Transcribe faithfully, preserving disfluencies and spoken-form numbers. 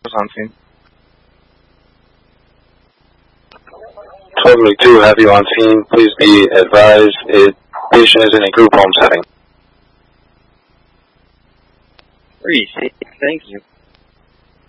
on scene. Totally two, have you on scene. Please be advised, it, patient is in a group home setting. Three, thank you.